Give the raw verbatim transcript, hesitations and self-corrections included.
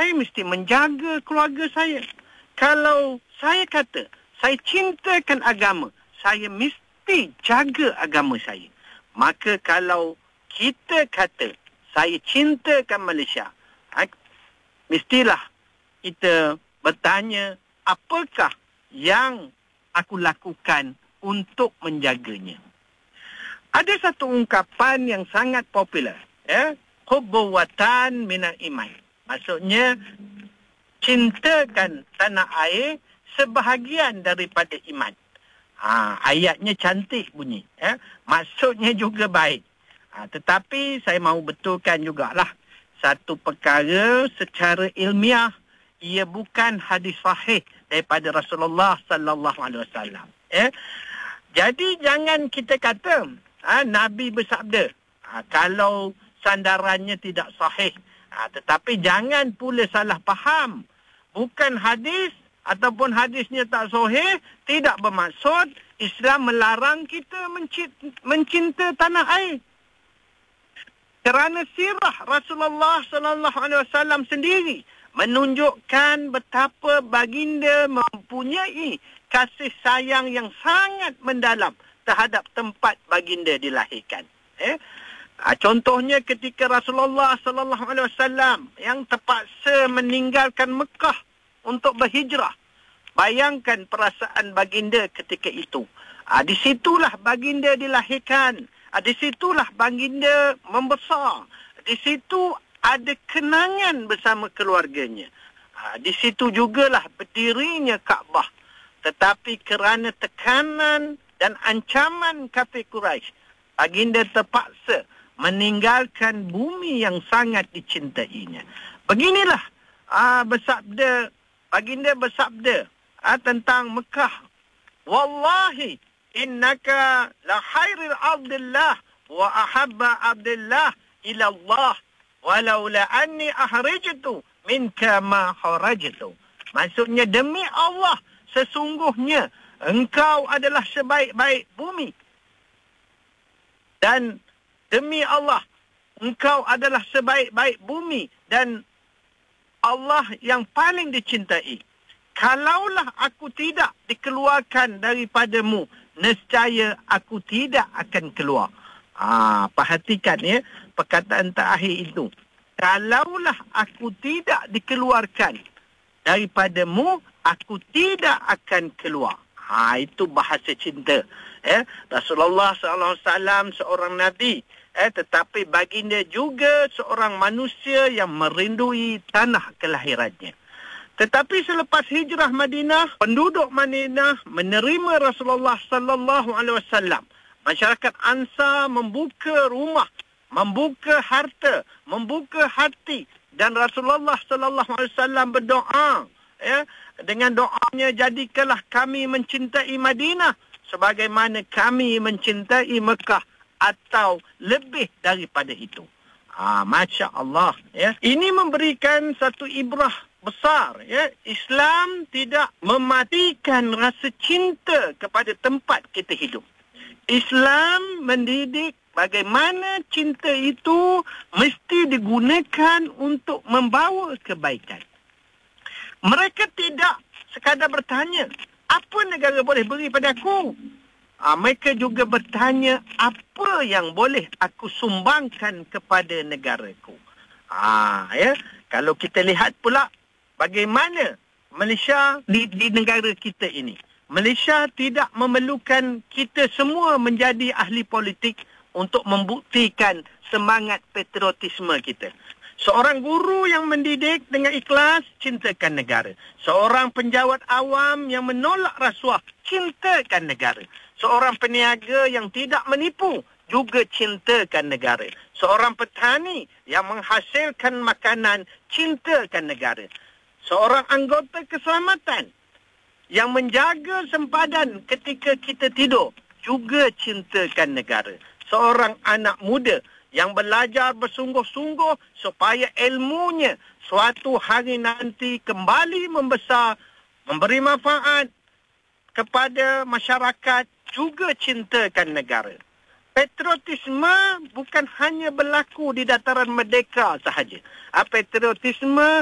saya mesti menjaga keluarga saya. Kalau saya kata saya cintakan agama, saya mesti jaga agama saya. Maka kalau kita kata saya cintakan Malaysia, mestilah kita bertanya, apakah yang aku lakukan untuk menjaganya. Ada satu ungkapan yang sangat popular, ya, hubbu watan minal iman. Maksudnya, cintakan tanah air sebahagian daripada iman. Ha, ayatnya cantik bunyi. Ya. Maksudnya juga baik. Ha, tetapi saya mahu betulkan jugalah satu perkara secara ilmiah, ia bukan hadis sahih daripada Rasulullah sallallahu alaihi wasallam. Ya. Jadi jangan kita kata ha, Nabi bersabda, ha, kalau sandarannya tidak sahih. Ha, tetapi jangan pula salah faham. Bukan hadis ataupun hadisnya tak sahih, tidak bermaksud Islam melarang kita mencinta, mencinta tanah air. Kerana sirah Rasulullah sallallahu alaihi wasallam sendiri menunjukkan betapa baginda mempunyai kasih sayang yang sangat mendalam terhadap tempat baginda dilahirkan. Eh? Contohnya ketika Rasulullah sallallahu alaihi wasallam yang terpaksa meninggalkan Mekah untuk berhijrah. Bayangkan perasaan baginda ketika itu. Di situlah baginda dilahirkan. Di situlah baginda membesar. Di situ ada kenangan bersama keluarganya. Di situ jugalah berdirinya Kaabah. Tetapi kerana tekanan dan ancaman kafir Quraisy, baginda terpaksa meninggalkan bumi yang sangat dicintainya. Beginilah aa, bersabda, baginda bersabda aa, tentang Mekah. Wallahi innaka la khairil abdillah wa ahabba abdillah ila Allah walaula anni ahrajtu minka ma harajtu. Maksudnya, demi Allah, sesungguhnya engkau adalah sebaik-baik bumi. Dan demi Allah, engkau adalah sebaik-baik bumi dan Allah yang paling dicintai. Kalaulah aku tidak dikeluarkan daripadamu, nescaya aku tidak akan keluar. Ah, perhatikan ya, perkataan terakhir itu. Kalaulah aku tidak dikeluarkan daripadamu, aku tidak akan keluar. Ha, itu bahasa cinta. Eh, Rasulullah sallallahu alaihi wasallam seorang Nabi. Eh, tetapi baginda juga seorang manusia yang merindui tanah kelahirannya. Tetapi selepas hijrah Madinah, penduduk Madinah menerima Rasulullah sallallahu alaihi wasallam. Masyarakat Ansar membuka rumah, membuka harta, membuka hati, dan Rasulullah sallallahu alaihi wasallam berdoa, ya, dengan doanya, jadikanlah kami mencintai Madinah sebagaimana kami mencintai Mekah atau lebih daripada itu. Ah, Masya Allah. Ya. Ini memberikan satu ibrah besar. Ya. Islam tidak mematikan rasa cinta kepada tempat kita hidup. Islam mendidik bagaimana cinta itu mesti digunakan untuk membawa kebaikan. Mereka tidak sekadar bertanya, apa negara boleh beri pada aku? Ha, mereka juga bertanya, apa yang boleh aku sumbangkan kepada negaraku? Ha, ya? Kalau kita lihat pula bagaimana Malaysia di, di negara kita ini. Malaysia tidak memerlukan kita semua menjadi ahli politik untuk membuktikan semangat patriotisme kita. Seorang guru yang mendidik dengan ikhlas, cintakan negara. Seorang penjawat awam yang menolak rasuah, cintakan negara. Seorang peniaga yang tidak menipu, juga cintakan negara. Seorang petani yang menghasilkan makanan, cintakan negara. Seorang anggota keselamatan yang menjaga sempadan ketika kita tidur, juga cintakan negara. Seorang anak muda yang belajar bersungguh-sungguh supaya ilmunya suatu hari nanti kembali membesar, memberi manfaat kepada masyarakat, juga cintakan negara. Patriotisme bukan hanya berlaku di dataran merdeka sahaja. Patriotisme